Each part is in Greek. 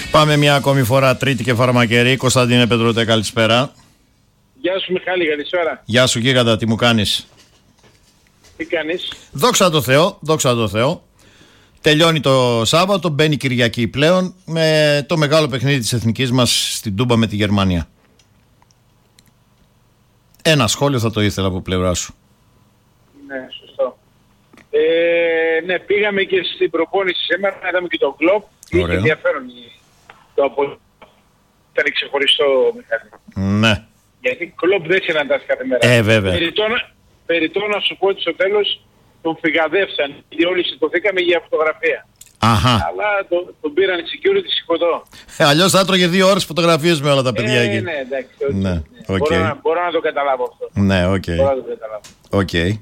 Πάμε μια ακόμη φορά, τρίτη και φαρμακερή. Κωνσταντίνε Πετρωτέ, καλησπέρα. Γεια σου Μιχάλη, καλησπέρα. Γεια σου Γίγαντα, τι μου κάνεις? Τι κάνεις? Δόξα τω Θεώ, δόξα τω Θεώ. Τελειώνει το Σάββατο, μπαίνει Κυριακή πλέον με το μεγάλο παιχνίδι της εθνικής μας στην Τούμπα με τη Γερμανία. Ένα σχόλιο θα το ήθελα από πλευρά σου. Ναι, σωστό. Ναι, πήγαμε και στην προπόνηση σήμερα, είδαμε και τον Κλοπ. Είχε ενδιαφέρον το απολύτω. Ήταν ξεχωριστό, Μιχάλη. Ναι. Γιατί Κλοπ δεν συναντάς κάθε μέρα. Βέβαια. Περιττό να σου πω ότι στο τέλος τον φυγαδεύσαν. Γιατί όλοι σηκωθήκαμε για φωτογραφία. Αχα. Αλλά τον πήραν οι security σηκωτό. Αλλιώς θα έτρωγε 2 ώρες φωτογραφίες με όλα τα παιδιά εκεί. Ναι, εντάξει. Okay, ναι. Ναι. Okay. Μπορώ να το καταλάβω αυτό. Ναι, οκ. Μπορώ να το καταλάβω. Okay.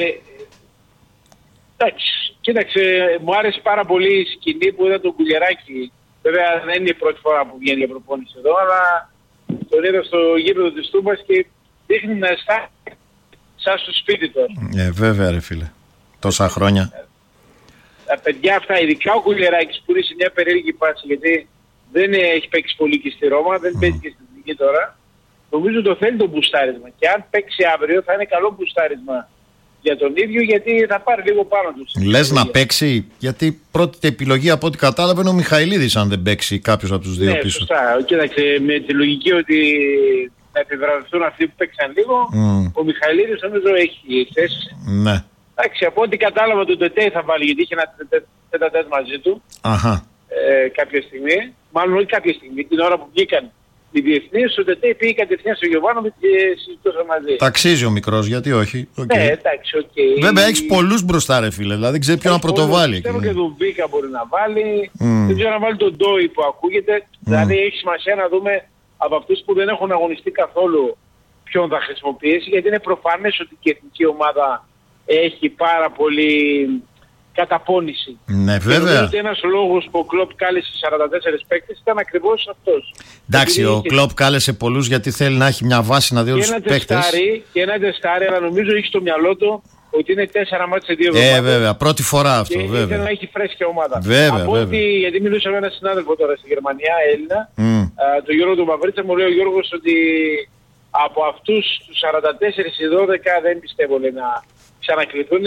Εντάξει, κοίταξε, μου άρεσε πάρα πολύ η σκηνή που είδα τον Κουλιεράκη. Βέβαια δεν είναι η πρώτη φορά που βγαίνει για προπόνηση εδώ, αλλά τον είδα στο γήπεδο της Τούμπας και δείχνει να αισθάνεται σαν στο σπίτι του. Βέβαια ρε φίλε, τόσα χρόνια. Τα παιδιά αυτά, ειδικά ο Κουλιεράκης που είναι σε μια περίεργη φάση, γιατί δεν έχει παίξει πολύ και στη Ρώμα, δεν παίζει και στην Εθνική τώρα, νομίζω το θέλει το μπουστάρισμα. Και αν παίξει αύριο θα είναι καλό μπουστάρισμα για τον ίδιο, γιατί θα πάρει λίγο πάνω του. Λες να παίξει, γιατί πρώτη επιλογή από ό,τι κατάλαβε είναι ο Μιχαηλίδης, αν δεν παίξει κάποιος από τους δύο πίσω. Ναι, σωστά. Κοίταξε, με τη λογική ότι να επιβραβευτούν αυτοί που παίξαν λίγο, ο Μιχαηλίδης νομίζω έχει θέση. Ναι. Εντάξει, από ό,τι κατάλαβα τον Τετέ θα βάλει, γιατί είχε ένα τέταρτο μαζί του. Αχα. Κάποια στιγμή, μάλλον όχι κάποια στιγμή, την ώρα που βγήκαν οι διεθνείς, ο Τετέ πήγε κατευθείαν στο Γιωβάνοβιτς και συζητούσαν μαζί. Ταξίζει ο μικρός, γιατί όχι. Okay. Ναι, εντάξει, οκ. Βέβαια έχεις πολλούς μπροστά ρε φίλε, δηλαδή δεν ξέρει ποιον να πρωτοβάλει. Πιστεύω και τον Βίκα μπορεί να βάλει, δεν ξέρω να βάλει τον Ντόι που ακούγεται. Δηλαδή έχει σημασία να δούμε από αυτούς που δεν έχουν αγωνιστεί καθόλου ποιον θα χρησιμοποιήσει, γιατί είναι προφανές ότι η εθνική ομάδα έχει πάρα πολύ καταπώνηση. Ναι, βέβαια. Και ένας λόγος που ο Κλοπ κάλεσε 44 παίκτες ήταν ακριβώς αυτός. Εντάξει, ο Κλοπ κάλεσε πολλούς γιατί θέλει να έχει μια βάση να δει όλους τους παίκτες. Και ένα τεστάρι, αλλά νομίζω έχει στο μυαλό του ότι είναι 4 μάτς σε 2 εβδομάδες. Βέβαια, πρώτη φορά αυτό, και βέβαια. ήθελε να έχει φρέσκια ομάδα. Βέβαια, γιατί μιλούσα με έναν συνάδελφο τώρα στη Γερμανία, Έλληνα, τον Γιώργο του Μαυρίτσα, μου λέει ο Γιώργος ότι από αυτούς τους 44 οι 12 δεν πιστεύω να ξανακληθούν.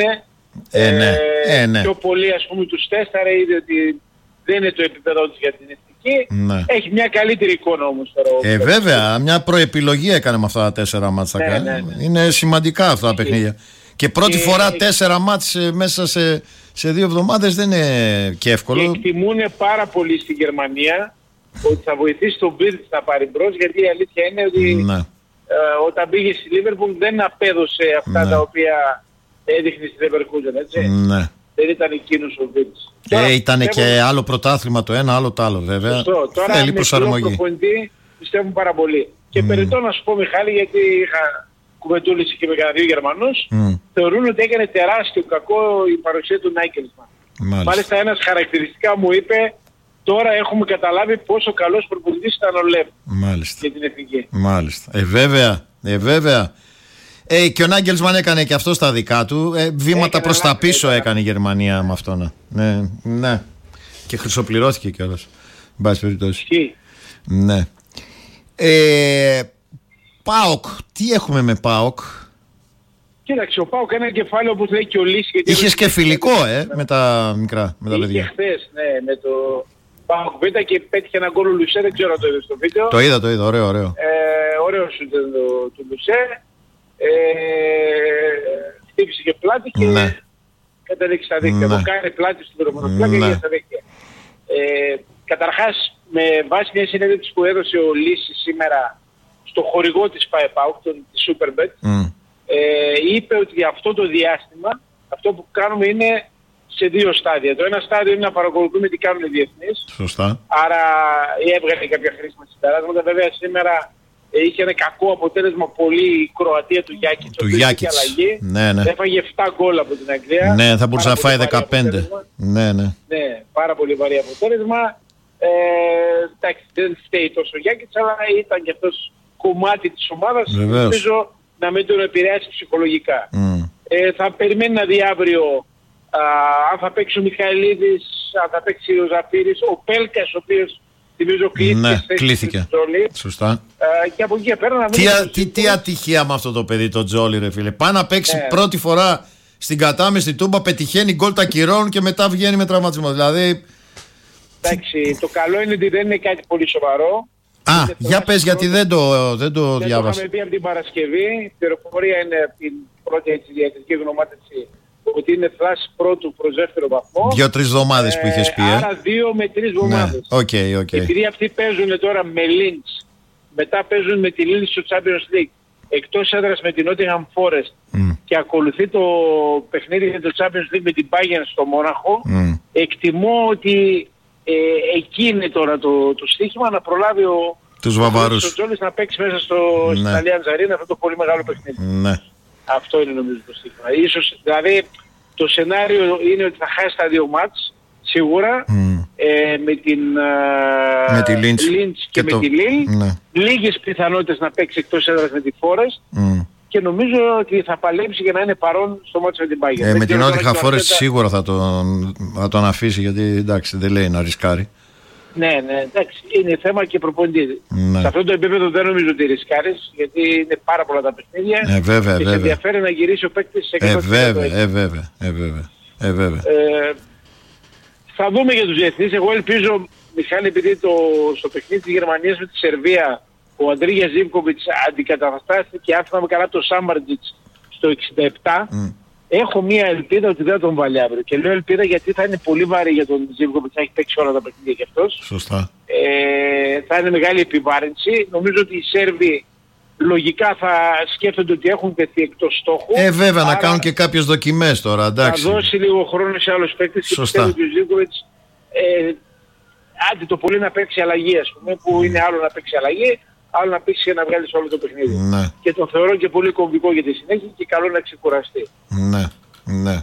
Ναι. Πιο πολύ ας πούμε τους τέσταρε, είδε ότι δεν είναι το επίπεδο τους για την εθνική. Ναι. Έχει μια καλύτερη εικόνα όμως τώρα. Βέβαια, μια προεπιλογή έκανε με αυτά τα 4 μάτς. Ναι. Είναι σημαντικά αυτά τα παιχνίδια. Και πρώτη φορά 4 μάτς μέσα σε 2 εβδομάδες δεν είναι και εύκολο. Και εκτιμούν πάρα πολύ στη Γερμανία ότι θα βοηθήσει τον Μπίρτς να πάρει μπρος, γιατί η αλήθεια είναι ότι όταν πήγε στη Λίβερπουλ δεν απέδωσε αυτά τα οποία έδειχνε στη Leverkusen, έτσι. Ναι. Δεν ήταν εκείνος ο Βίτς. Ήταν και άλλο πρωτάθλημα το ένα, άλλο το άλλο βέβαια. Σωστό. Τώρα με τον προπονητή πιστεύουν πάρα πολύ. Και περιττό να σου πω Μιχάλη, γιατί είχα κουβεντούληση και με κανένα 2 Γερμανούς, θεωρούν ότι έκανε τεράστιο κακό η παρουσία του Νάικελσμαν. Μάλιστα ένας χαρακτηριστικά μου είπε, τώρα έχουμε καταλάβει πόσο καλός προπονητής ήταν ο Λεβ για την εθνική. Μάλιστα. Βέβαια. Και ο Νάγκελσμαν έκανε και αυτό στα δικά του. Βήματα προς τα πίσω έκανε η Γερμανία με αυτό. Ναι. Και χρυσοπληρώθηκε κιόλας. Εν πάση περιπτώσει. Ναι. ΠΑΟΚ. Τι έχουμε με ΠΑΟΚ? Κοίταξε, ο ΠΑΟΚ ένα κεφάλαιο όπως λέει και ο Λύση. Είχες και φιλικό με τα μικρά, με τα παιδιά. Είχε χθες, ναι, με το ΠΑΟΚ Β και πέτυχε ένα γκολ ο Λουσέ, δεν ξέρω αν το είδε στο βίντεο. Το είδα, ωραίο. Ωραίο σου ήταν το Λουσέ. Χτύπησε και πλάτη και κατέληξε στα δίκτυα. Το κάνει πλάτη στην δρομονοπλάκα και στα δίκτυα. Καταρχάς, με βάση μια συνέντευξη που έδωσε ο Λύσης σήμερα στο χορηγό της ΠΑΟΚ, της Superbet, είπε ότι για αυτό το διάστημα αυτό που κάνουμε είναι σε 2 στάδια. Το ένα στάδιο είναι να παρακολουθούμε τι κάνουν οι διεθνείς. Σωστά. Άρα έβγαλε κάποια χρήσιμα συμπεράσματα. Βέβαια σήμερα είχε ένα κακό αποτέλεσμα πολύ η Κροατία του Γιάκιτς. Του Γιάκιτς. Ναι. Έφαγε 7 γκολ από την Αγγλία. Ναι, θα μπορούσε να φάει 15. Ναι. Ναι, πάρα πολύ βαρύ αποτέλεσμα. Εντάξει, δεν φταίει τόσο ο Γιάκιτς, αλλά ήταν και αυτός κομμάτι της ομάδας. Νομίζω να μην τον επηρεάσει ψυχολογικά. Θα περιμένει να δει αύριο αν θα παίξει ο Μιχαηλίδης, αν θα παίξει ο Ζαφύρης, ο Πέλκας, ο οποίος Θυμίζω κλείθηκε. Σωστά. Και από εκεί και πέρα να δούμε. Τι ατυχία με αυτό το παιδί το Τζόλι, ρε φίλε. Πάει να παίξει πρώτη φορά στην κατάμεστη τούμπα, πετυχαίνει γκολ, τα κυρώνουν και μετά βγαίνει με τραυματισμό. Δηλαδή. Εντάξει, το καλό είναι ότι δεν είναι κάτι πολύ σοβαρό. Για πες, γιατί δεν το διάβασα. Το είχαμε πει από την Παρασκευή. Η πληροφορία είναι από την πρώτη ιατρική γνωμάτευση ότι είναι φλάση πρώτου προς δεύτερο βαθμό. 2-3 εβδομάδες που είχες πει. Άρα 2 με 3 εβδομάδες. Ναι, okay. Επειδή αυτοί παίζουν τώρα με Lynch, μετά παίζουν με τη Lille στο Champions League, εκτός έδρας με την Nottingham Forest και ακολουθεί το παιχνίδι για το Champions League με την Bayern στο Μόναχο, εκτιμώ ότι εκεί είναι τώρα το στοίχημα να προλάβει τους Βαβάρους ο Τζόλις να παίξει μέσα στην Allianz Arena αυτό το πολύ μεγάλο παιχνίδι. Ναι. Αυτό είναι νομίζω το στοίχημα. Ίσως, δηλαδή το σενάριο είναι ότι θα χάσει τα 2 μάτς σίγουρα με τη Lynch και με τη Lille. Ναι. Λίγες πιθανότητες να παίξει εκτός έδρας με τη Forest και νομίζω ότι θα παλέψει για να είναι παρόν στο μάτσο με την Bayern. Με την Nottingham Forest σίγουρα θα τον αφήσει, γιατί εντάξει δεν λέει να ρισκάρει. Ναι, εντάξει, είναι θέμα και προπονητή. Ναι. Σε αυτό το επίπεδο δεν νομίζω ότι ρισκάρεις, γιατί είναι πάρα πολλά τα παιχνίδια βέβαια, και σε ενδιαφέρει να γυρίσει ο παίκτης σε 100%. Βέβαια. Θα δούμε για τους διεθνείς. Εγώ ελπίζω, Μιχάλη, επειδή στο παιχνίδι της Γερμανίας με τη Σερβία ο Αντρίγια Ζίβκοβιτς αντικαταστάθηκε, αν θυμάμαι καλά, το Σάμπαρτζιτς στο 67, έχω μία ελπίδα ότι δεν θα τον βάλει αύριο. Και λέω ελπίδα γιατί θα είναι πολύ βαρύ για τον Ζίβκοβιτς να έχει παίξει όλα τα παιχνίδια κι αυτός. Σωστά. Θα είναι μεγάλη επιβάρυνση. Νομίζω ότι οι Σέρβοι λογικά θα σκέφτονται ότι έχουν τεθεί εκτός στόχου. Βέβαια, να κάνουν και κάποιες δοκιμές τώρα, εντάξει. Θα δώσει λίγο χρόνο σε άλλους παίκτες και πιστεύω ότι ο Ζίβκοβιτς άντε το πολύ να παίξει αλλαγή, ας πούμε, που είναι άλλο να παίξει αλλαγή, άλλο να παίξει και να βγάλει όλο το παιχνίδι. Ναι. Και τον θεωρώ και πολύ κομβικό για τη συνέχεια και καλό να ξεκουραστεί. Ναι.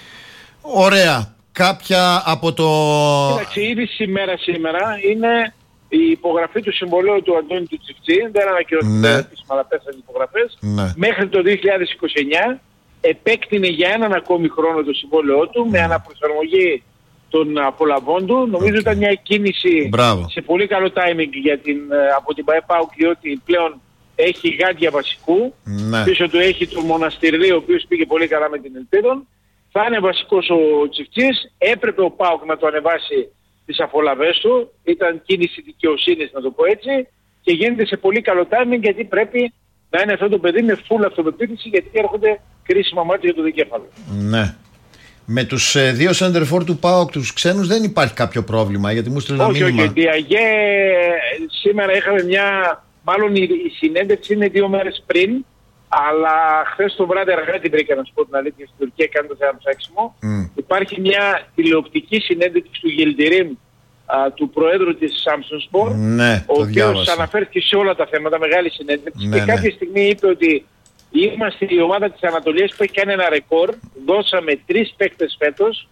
Ωραία. Κάποια από το... Κοίταξε, ήδη σήμερα είναι η υπογραφή του συμβολέου του Αντώνη του Τσιφτζή. Δεν ανακοινώθηκε τις μαλαπέσαν υπογραφές. Μέχρι το 2029 επέκτηνε για έναν ακόμη χρόνο το συμβόλαιό του με αναπροσαρμογή των απολαβών του. Νομίζω ήταν μια κίνηση σε πολύ καλό timing από την ΠΑΕΠΑΟΚ, διότι πλέον έχει γάντια βασικού. Πίσω του έχει τον Μοναστηρδί, ο οποίος πήγε πολύ καλά με την Ελπίδων. Θα είναι βασικός ο Τσιφτζής. Έπρεπε ο ΠΑΟΚ να το ανεβάσει τις απολαβές του. Ήταν κίνηση δικαιοσύνης, να το πω έτσι. Και γίνεται σε πολύ καλό timing, γιατί πρέπει να είναι αυτό το παιδί με full αυτοπεποίθηση, γιατί έρχονται κρίσιμα μάτια για το δικέφαλο. Ναι. Με τους δύο center for του ΠΑΟΚ, τους ξένους, δεν υπάρχει κάποιο πρόβλημα, γιατί μου στείλε ένα μήνυμα. Όχι, Διαγέ, σήμερα είχαμε μάλλον η συνέντευξη είναι 2 μέρες πριν, αλλά χθες το βράδυ αργά την βρήκα, να σου πω την αλήθεια, στην Τουρκία, κάνει το θέμα ψάξιμο. Υπάρχει μια τηλεοπτική συνέντευξη του Γελντιρίμ, του Προέδρου της Samsung Sport, ο οποίος αναφέρθηκε σε όλα τα θέματα, μεγάλη συνέντευξη, και κάποια στιγμή είπε ότι είμαστε η ομάδα της Ανατολίας που έχει κάνει ένα ρεκόρ. Δώσαμε 3 παίκτες φέτος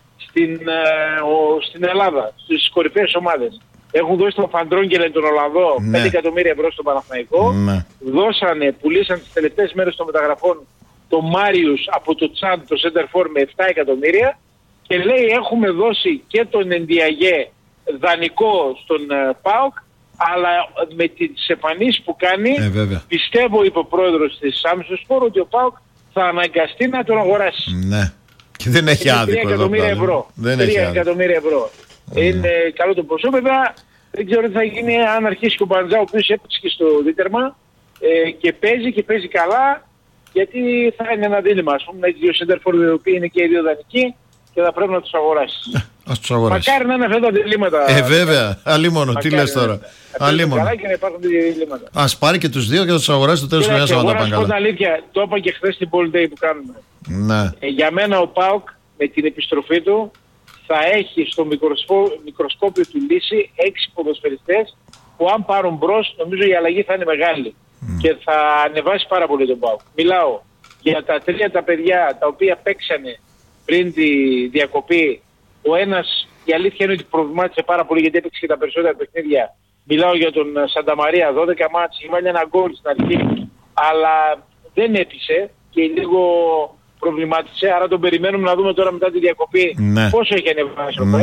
στην Ελλάδα, στις κορυφαίες ομάδες. Έχουν δώσει τον Φαντρόγγελεν τον Ολλανδό 5 εκατομμύρια ευρώ στον Παναθηναϊκό. Πουλήσαν τις τελευταίες μέρες των μεταγραφών τον Μάριους από το Τσάντ, το Center For, με 7 εκατομμύρια. Και λέει έχουμε δώσει και τον Ενδιαγέ δανεικό στον ΠΑΟΚ, αλλά με τις εμφανίσεις που κάνει, πιστεύω, είπε ο πρόεδρος της Samsung Sport, ότι ο ΠΑΟΚ θα αναγκαστεί να τον αγοράσει. Ναι. Και δεν έχει άδικο. 3 εκατομμύρια ευρώ. 3 εκατομμύρια ευρώ. Είναι καλό το ποσό. Βέβαια, δεν ξέρω τι θα γίνει αν αρχίσει και ο Μπαντζά, ο οποίος έπαιξε και στο δίτερμα και παίζει καλά, γιατί θα είναι ένα δίλημμα. Ας πούμε, έχει 2 center for, οι οποίοι είναι και οι 2 δανεικοί, και θα πρέπει να τους αγοράσεις. Ας τους αγοράσεις. Μακάρι να είναι αυτά τα διλήμματα. Βέβαια. Αλίμονο. Τι λες τώρα. Αλίμονο. Ας πάρει και τους 2 και θα τους αγοράσει το τέλος του μηνός. Εγώ να σου πω την αλήθεια, το είπα και χθες στην Ball Day που κάνουμε. Για μένα ο ΠΑΟΚ με την επιστροφή του θα έχει στο μικροσκόπιο του λύση 6 ποδοσφαιριστές που αν πάρουν μπρος, νομίζω η αλλαγή θα είναι μεγάλη και θα ανεβάσει πάρα πολύ τον ΠΑΟΚ. Μιλάω για τα 3 τα παιδιά τα οποία παίξανε πριν τη διακοπή. Ο ένας, η αλήθεια είναι ότι προβλημάτισε πάρα πολύ, γιατί έπαιξε και τα περισσότερα παιχνίδια. Μιλάω για τον Σανταμαρία, 12 μάτς, έβαλε ένα γκολ στην αρχή, αλλά δεν έπεισε και λίγο προβλημάτισε. Άρα τον περιμένουμε να δούμε τώρα μετά τη διακοπή πόσο έχει ανεβάσει ο Πες. Ο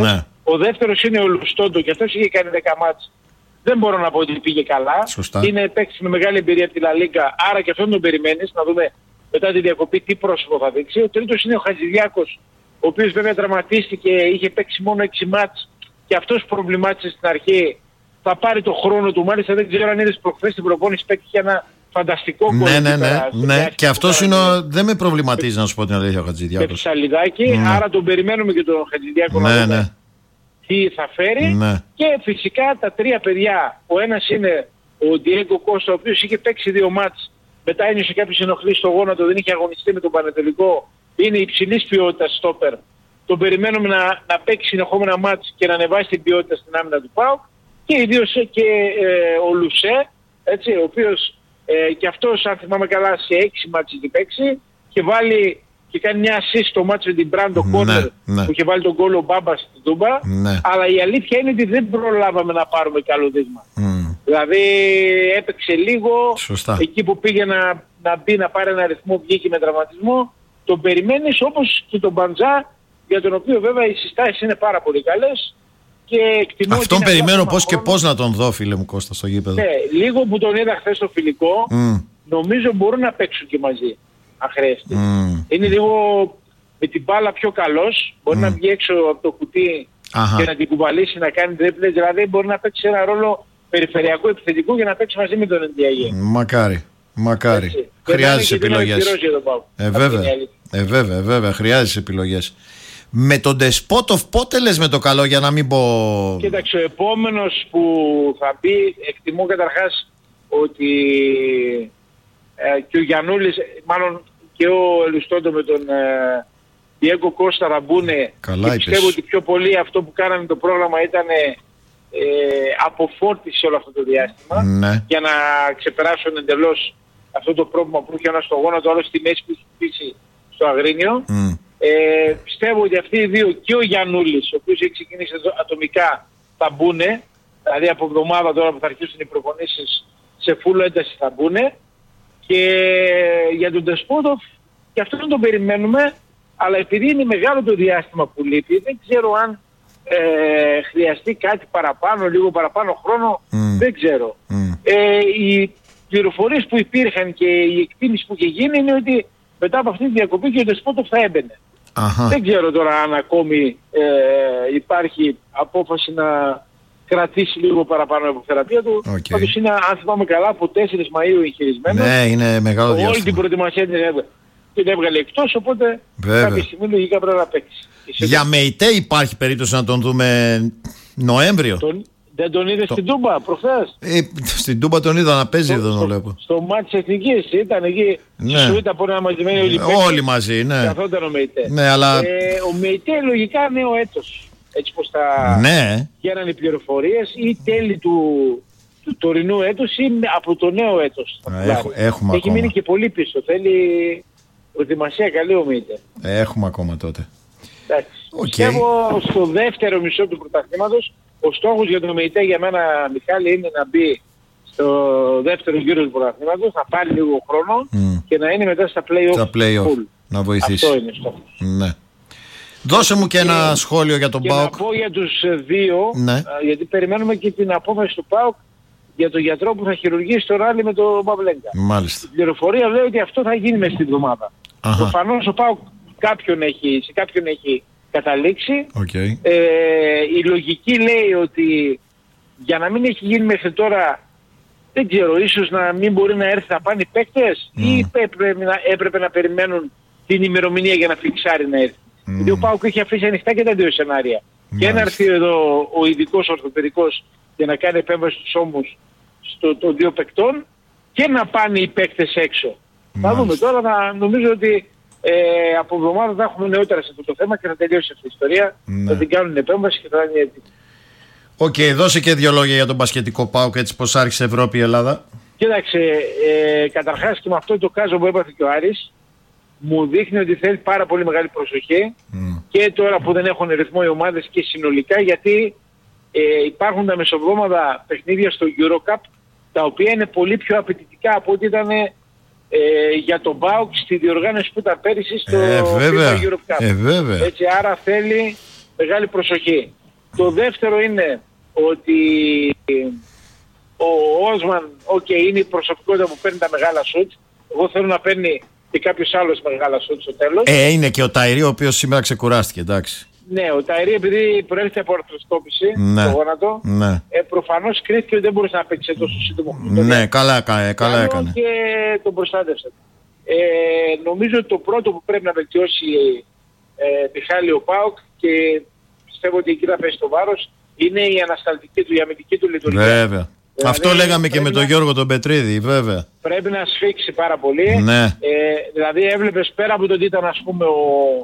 Ο δεύτερος είναι ο Λουστόντο και αυτός είχε κάνει 10 μάτς. Δεν μπορώ να πω ότι πήγε καλά. Σωστά. Είναι παίκτης με μεγάλη εμπειρία από τη Λα Λίγκα, άρα και αυτόν τον περιμένεις να δούμε μετά τη διακοπή τι πρόσωπο θα δείξει. Ο τρίτος είναι ο Χατζηδιάκος, ο οποίος βέβαια τραυματίστηκε, είχε παίξει μόνο 6 μάτς και αυτός προβλημάτισε στην αρχή. Θα πάρει το χρόνο του, μάλιστα δεν ξέρω αν είδες προχθές την προπόνηση, παίξει ένα φανταστικό κόλπο. Ναι. Και αυτός είναι δεν με προβληματίζει να σου πω την αλήθεια ο Χατζηδιάκος. Και Ψαλιδάκη, άρα τον περιμένουμε και τον Χατζηδιάκο να δούμε τι θα φέρει. Και φυσικά τα τρία παιδιά. Ο ένας είναι ο Ντιέγκο Κώστα, ο οποίος είχε παίξει 2 μάτς. Μετά ένιωσε κάποιος ενοχλήσει στο γόνατο, δεν είχε αγωνιστεί με τον Πανετολικό. Είναι υψηλής ποιότητας στόπερ. Τον περιμένουμε να παίξει συνεχόμενα μάτς και να ανεβάσει την ποιότητα στην άμυνα του ΠΑΟΚ. Και ιδίως και ο Λουσέ, έτσι, ο οποίος και αυτός, αν θυμάμαι καλά, σε 6 μάτς έχει παίξει και βάλει και κάνει μια assist στο μάτς με την Μπράντο Κόρνερ που είχε βάλει τον γκολ ο Μπάμπας στην Τούμπα. Αλλά η αλήθεια είναι ότι δεν προλάβαμε να πάρουμε καλό δείγμα. Δηλαδή έπαιξε λίγο, εκεί που πήγε να μπει να πάρει ένα ρυθμό, βγήκε με τραυματισμό. Τον περιμένεις, όπως και τον Μπαντζά, για τον οποίο βέβαια οι συστάσεις είναι πάρα πολύ καλές. Αυτόν περιμένω πώς και πώς να τον δω, φίλε μου Κώστα, στο γήπεδο. Ναι, λίγο που τον είδα χθες στο φιλικό, νομίζω μπορούν να παίξουν και μαζί, αν χρειαστεί. Είναι λίγο με την μπάλα πιο καλός, μπορεί να βγει έξω από το κουτί και να την κουβαλήσει, να κάνει τρίπλες, δηλαδή μπορεί να παίξει ένα ρόλο περιφερειακό επιθετικό για να παίξει μαζί με τον Ενδιαγέ. Μακάρι. Χρειάζεσαι επιλογές. Βέβαια, χρειάζεσαι επιλογές. Με τον Ντεσπότοφ πότε λες με το καλό, για να μην πω... Κοίταξε, ο επόμενος που θα μπει, εκτιμώ καταρχάς ότι και ο Γιαννούλης, μάλλον και ο Ελουστόντο με τον Διέγκο Κώστα θα μπουν. Και πιστεύω ότι πιο πολύ αυτό που κάνανε το πρόγραμμα ήταν αποφόρτιση όλο αυτό το διάστημα, για να ξεπεράσουν εντελώς αυτό το πρόβλημα που είχε ένα στο γόνατο, άλλο στη μέση που έχει χτίσει στο Αγρίνιο. Πιστεύω ότι αυτοί οι δύο και ο Γιαννούλης, ο οποίος έχει ξεκινήσει ατομικά, θα μπουν. Δηλαδή από εβδομάδα τώρα που θα αρχίσουν οι προπονήσεις σε full ένταση θα μπουν. Και για τον Ντεσπότοφ και αυτόν τον περιμένουμε, αλλά επειδή είναι μεγάλο το διάστημα που λείπει, δεν ξέρω αν χρειαστεί κάτι παραπάνω, λίγο παραπάνω χρόνο, δεν ξέρω. Οι πληροφορίες που υπήρχαν και η εκτίμηση που είχε γίνει είναι ότι μετά από αυτή τη διακοπή και ο Ντεσπότοφ θα έμπαινε. Δεν ξέρω τώρα αν ακόμη υπάρχει απόφαση να κρατήσει λίγο παραπάνω από θεραπεία του. Πάντως είναι, αν θυμάμαι καλά, από 4 Μαΐου εγχειρισμένο. Ναι, είναι μεγάλο διάστημα. Όλη την προετοιμασία την έβγαλε εκτός, οπότε κάποια στιγμή λογικά πρέπει να παίξει. Για ΜΕΙΤΕ υπάρχει περίπτωση να τον δούμε Νοέμβριο? Δεν τον είδε στην Τούμπα προχθές? Στην Τούμπα τον είδα να παίζει, δεν τον βλέπω. Στο μάτι εθνικής ήταν εκεί. Σου ήταν από ένα μαζεμένοι όλοι μαζί, ναι. Καθόταν ο ΜΕΙΤΕ. Ναι, αλλά... ο ΜΕΙΤΕ λογικά νέο έτος. Έτσι πως θα γίνανε οι πληροφορίες, ή τέλη του τωρινού έτους ή από το νέο έτος. Έχει μείνει και πολύ πίσω. Θέλει προετοιμασία καλή ο ΜΕΙΤΕ. Έχουμε ακόμα τότε. Πιστεύω στο δεύτερο μισό του πρωταθλήματος ο στόχος για το ΜΕΙΤΕ για μένα, Μιχάλη, είναι να μπει στο δεύτερο γύρο του πρωταθλήματος, να πάρει λίγο χρόνο και να είναι μετά στα play-off. Να βοηθήσει. Αυτό είναι ο στόχος. Ναι. Δώσε μου και ένα σχόλιο για τον ΠΑΟΚ. Και να πω για τους δύο, γιατί περιμένουμε και την απόφαση του ΠΑΟΚ για τον γιατρό που θα χειρουργήσει το ράλι με τον Παυλέγκα. Μάλιστα. Η πληροφορία λέει ότι αυτό θα γίνει μέσα στην εβδομάδα. Προφανώς ο ΠΑΟΚ σε κάποιον έχει καταλήξει. Η λογική λέει ότι για να μην έχει γίνει μέχρι τώρα, δεν ξέρω, ίσως να μην μπορεί να έρθει να πάνε οι παίκτες ή έπρεπε να περιμένουν την ημερομηνία για να φιξάρει να έρθει. Γιατί ο ΠΑΟΚ έχει αφήσει ανοιχτά και τα δύο σενάρια. Και να έρθει εδώ ο ειδικός ορθοπαιδικός για να κάνει επέμβαση στους ώμους των δύο παικτών και να πάνε οι παίκτες έξω. Θα δούμε τώρα, νομίζω ότι από εβδομάδα θα έχουμε νεότερα σε αυτό το θέμα και θα τελειώσει αυτή η ιστορία. Θα την κάνουν επέμβαση και θα είναι έτοιμη. Δώσε και δύο λόγια για τον μπασκετικό ΠΑΟΚ, έτσι πως άρχισε Ευρώπη η Ελλάδα. Κοίταξε, καταρχάς και με αυτό το κάζο που έπαθε και ο Άρης, μου δείχνει ότι θέλει πάρα πολύ μεγάλη προσοχή και τώρα που δεν έχουν ρυθμό οι ομάδες και συνολικά, γιατί υπάρχουν τα μεσοβδόμαδα παιχνίδια στο EuroCup τα οποία είναι πολύ πιο απαιτητικά από ό,τι ήταν για τον ΠΑΟΚ στη διοργάνωση που ήταν πέρυσι στο FIFA EuroCup. Έτσι, άρα θέλει μεγάλη προσοχή. Το δεύτερο είναι ότι ο Όσμαν, είναι η προσωπικότητα που παίρνει τα μεγάλα σουτ. Εγώ θέλω να παίρνει και κάποιος άλλος μεγάλα σουτ στο τέλος. Είναι και ο Ταϊρή, ο οποίος σήμερα ξεκουράστηκε, εντάξει. Ναι, ο Ταϊρή επειδή προέρχεται από αρθροσκόπηση στο γόνατο, προφανώς κρίθηκε ότι δεν μπορούσε να παίξει τόσο σύντομο χρόνο. Ναι, καλά έκανε. Και τον προστάτευσε. Νομίζω ότι το πρώτο που πρέπει να βελτιώσει Μιχάλη ο ΠΑΟΚ, και πιστεύω ότι εκεί θα πέσει το βάρος, είναι η ανασταλτική του, η αμυντική του λειτουργία. Βέβαια. Δηλαδή, αυτό λέγαμε και με τον Γιώργο τον Πετρίδη, βέβαια. Πρέπει να σφίξει πάρα πολύ. Ναι. Δηλαδή έβλεπες πέρα από το ότι ήταν, ας πούμε,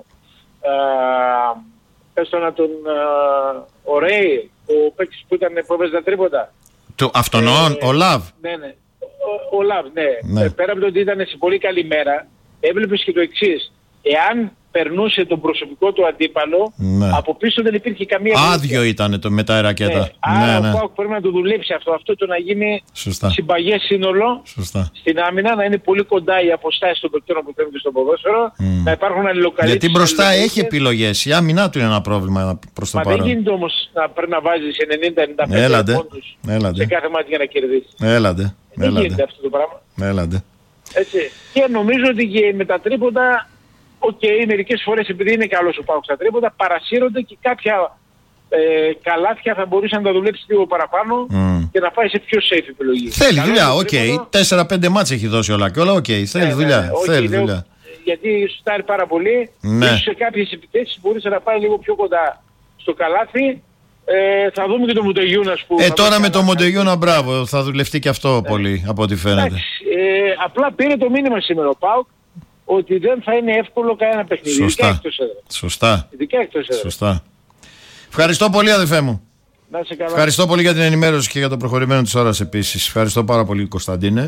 ο Ρέι, ο παίκτης που έπαιζε τα τρίποτα. Ο Λαβ. Ναι. Ο Λαβ, ναι. Πέρα από το ότι ήταν σε πολύ καλή μέρα, έβλεπες και το εξής. Εάν περνούσε τον προσωπικό του αντίπαλο, από πίσω δεν υπήρχε καμία άδειο ήταν με τα ρακέτα. Άρα ο ΠΑΟΚ πρέπει να το δουλέψει αυτό το να γίνει συμπαγές σύνολο. Σωστά. Στην άμυνα, να είναι πολύ κοντά οι αποστάσεις των παικτών που θέλουν και στο ποδόσφαιρο, να υπάρχουν αλληλοκαλύψεις. Γιατί μπροστά έχει επιλογές, η άμυνά του είναι ένα πρόβλημα προς το παρόν. Δεν γίνεται όμως να πρέπει να βάζεις 90-95 πόντους σε κάθε μάτι για να κερδίσεις. Δεν γίνεται αυτό το πράγμα. Έτσι. Και νομίζω ότι και με τα τρίποτα, μερικές φορές επειδή είναι καλός ο ΠΑΟΚ στα τρίποτα, παρασύρονται και κάποια καλάθια θα μπορούσε να τα δουλέψει λίγο παραπάνω και να πάει σε πιο safe επιλογή. Θέλει δουλειά, 4-5 μάτς έχει δώσει όλα και όλα, θέλει δουλειά. Γιατί σουτάρει πάρα πολύ, ίσως σε κάποιες επιθέσεις μπορούσε να πάει λίγο πιο κοντά στο καλάθι. Θα δούμε και το Μοντεγιούνα που... Τώρα με το Μοντεγιούνα, μπράβο, θα δουλευτεί και αυτό πολύ από ό,τι φαίνεται. Απλά πήρε το μήνυμα σήμερα ο ΠΑΟΚ ότι δεν θα είναι εύκολο κανένα παιχνίδι. Ειδικά εκτός έδρας. Σωστά. Ευχαριστώ πολύ, αδελφέ μου. Να είσαι καλά. Ευχαριστώ πολύ για την ενημέρωση και για το προχωρημένο της ώρας επίσης. Ευχαριστώ πάρα πολύ, Κωνσταντίνε.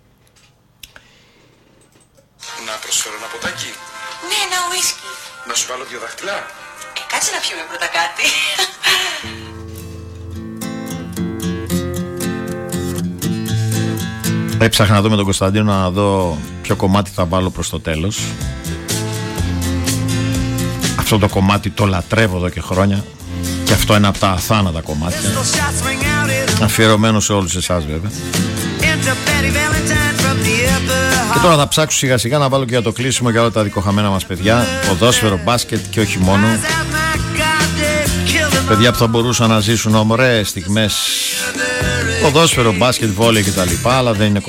Να προσφέρω ένα ποτάκι. Ναι, ένα ουίσκι. Να σου βάλω 2 δάχτυλα. Κάτσε να πιούμε πρώτα κάτι. Έψαχνα να δω με τον Κωνσταντίνο να δω ποιο κομμάτι θα βάλω προς το τέλος. Αυτό το κομμάτι το λατρεύω εδώ και χρόνια. Και αυτό είναι από τα αθάνατα κομμάτια. Αφιερωμένο σε όλους εσάς βέβαια. Και τώρα θα ψάξω σιγά σιγά να βάλω και για το κλείσιμο για όλα τα δικοχαμένα μας παιδιά. Ποδόσφαιρο, μπάσκετ και όχι μόνο. Παιδιά που θα μπορούσαν να ζήσουν ωραίες στιγμές. Ποδόσφαιρο, μπάσκετ, βόλεϊ κτλ. Αλλά δεν είναι